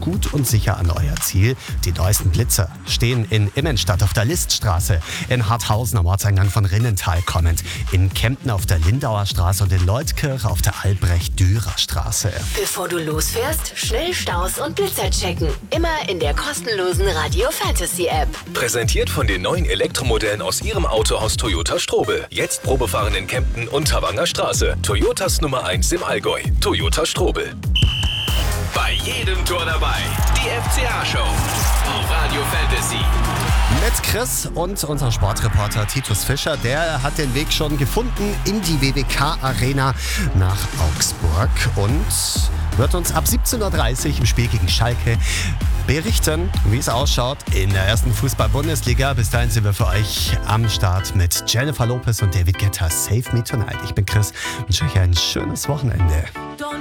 gut und sicher an euer Ziel. Die neuesten Blitzer stehen in Immenstadt auf der Liststraße, in Harthausen am Ortseingang von Rinnental kommend, in Kempten auf der Lindauer Straße und in Leutkirch auf der Albrecht-Dürer-Straße. Bevor du losfährst, schnell Staus und Blitzer checken. Immer in der kostenlosen Radio Fantasy App. Präsentiert von den neuen Elektromodellen aus Ihrem Autohaus Toyota Strobel. Jetzt Probefahren in Kempten und Thawanger Straße. Toyotas Nummer 1 im Allgäu. Toyota Strobel. Bei jedem Tor dabei. Die FCA-Show auf Radio Fantasy. Mit Chris und unser Sportreporter Titus Fischer, der hat den Weg schon gefunden in die WWK-Arena nach Augsburg und wird uns ab 17.30 Uhr im Spiel gegen Schalke berichten, wie es ausschaut in der ersten Fußball-Bundesliga. Bis dahin sind wir für euch am Start mit Jennifer Lopez und David Guetta. Save Me Tonight. Ich bin Chris und wünsche euch ein schönes Wochenende.